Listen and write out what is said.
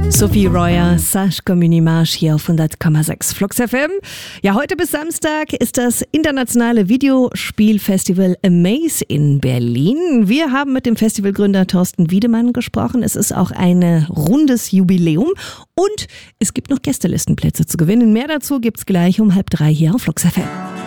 Sophie Royer, Sage Communimage hier auf 100,6 Flux FM. Ja, heute bis Samstag ist das internationale Videospielfestival Amaze in Berlin. Wir haben mit dem Festivalgründer Thorsten Wiedemann gesprochen. Es ist auch ein rundes Jubiläum und es gibt noch Gästelistenplätze zu gewinnen. Mehr dazu gibt's gleich um 2:30 hier auf Flux FM.